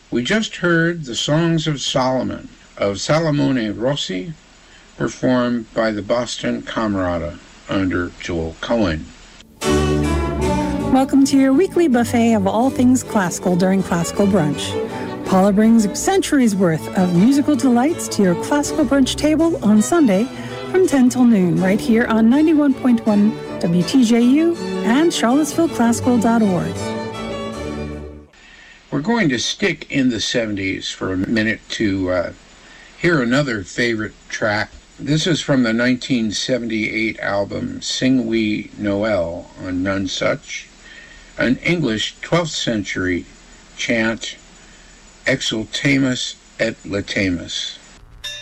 We just heard the Songs of Solomon of Salomone Rossi, performed by the Boston Camerata under Joel Cohen. Welcome to your weekly buffet of all things classical during Classical Brunch. Paula brings centuries worth of musical delights to your classical brunch table on Sunday from 10 till noon, right here on 91.1 WTJU and charlottesvilleclassical.org. We're going to stick in the 70s for a minute to hear another favorite track. This is from the 1978 album Sing We Noel on None Such, an English 12th century chant, Exultamus et Latamus.